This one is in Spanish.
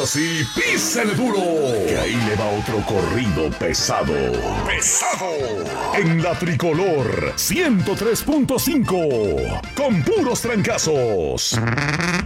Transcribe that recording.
sí, písele duro, que ahí le va otro corrido pesado. En la Tricolor 103.5, con puros trancazos.